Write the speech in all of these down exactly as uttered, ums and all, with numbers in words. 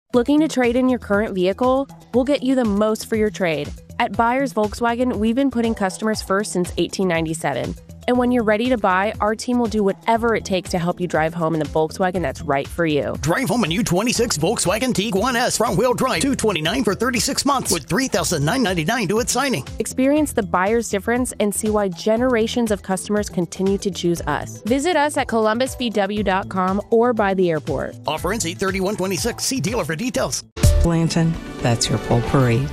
Looking to trade in your current vehicle? We'll get you the most for your trade. At Buyers Volkswagen, we've been putting customers first since eighteen ninety-seven. And when you're ready to buy, our team will do whatever it takes to help you drive home in the Volkswagen that's right for you. Drive home a new twenty-six Volkswagen Tiguan S front-wheel drive, two hundred twenty-nine dollars for thirty-six months with three thousand nine hundred ninety-nine dollars due at signing. Experience the buyer's difference and see why generations of customers continue to choose us. Visit us at columbus v w dot com or by the airport. Offer ends eight thirty-one twenty-six. See dealer for details. Blanton, that's your full parade.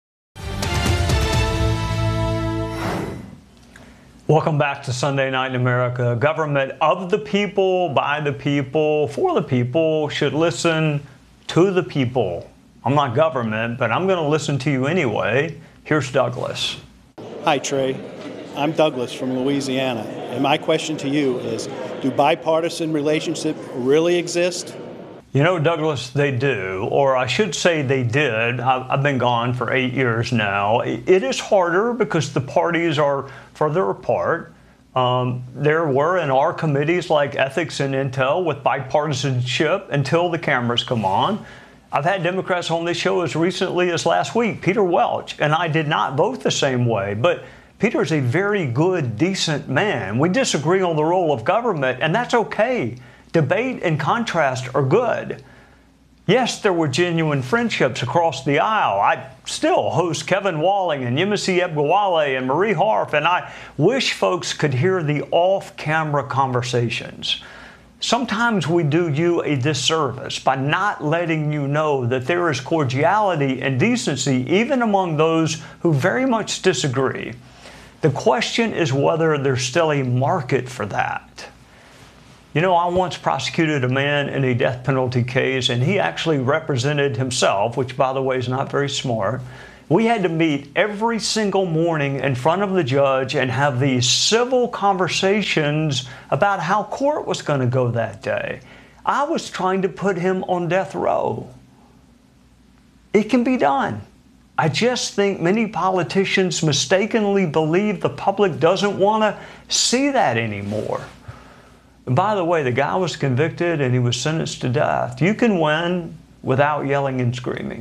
Welcome back to Sunday Night in America. Government of the people, by the people, for the people, should listen to the people. I'm not government, but I'm going to listen to you anyway. Here's Douglas. Hi, Trey. I'm Douglas from Louisiana. And my question to you is, do bipartisan relationships really exist? You know, Douglas, they do, or I should say they did. I've been gone for eight years now. It is harder because the parties are further apart. Um, there were and are committees like Ethics and Intel with bipartisanship until the cameras come on. I've had Democrats on this show as recently as last week, Peter Welch, and I did not vote the same way, but Peter's a very good, decent man. We disagree on the role of government, and that's okay. Debate and contrast are good. Yes, there were genuine friendships across the aisle. I still host Kevin Walling and Yemisi Ebgawale and Marie Harf, and I wish folks could hear the off-camera conversations. Sometimes we do you a disservice by not letting you know that there is cordiality and decency even among those who very much disagree. The question is whether there's still a market for that. You know, I once prosecuted a man in a death penalty case, and he actually represented himself, which, by the way, is not very smart. We had to meet every single morning in front of the judge and have these civil conversations about how court was going to go that day. I was trying to put him on death row. It can be done. I just think many politicians mistakenly believe the public doesn't want to see that anymore. And by the way, the guy was convicted and he was sentenced to death. You can win without yelling and screaming.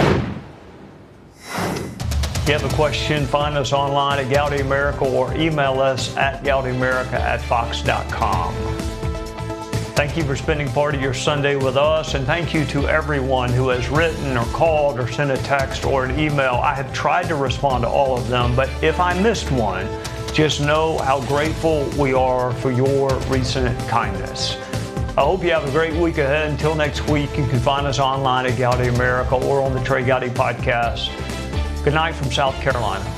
If you have a question, find us online at Gowdy America or email us at gowdyamerica at fox dot com. Thank you for spending part of your Sunday with us, and thank you to everyone who has written or called or sent a text or an email. I have tried to respond to all of them, but if I missed one, just know how grateful we are for your recent kindness. I hope you have a great week ahead. Until next week, you can find us online at Gowdy America or on the Trey Gowdy podcast. Good night from South Carolina.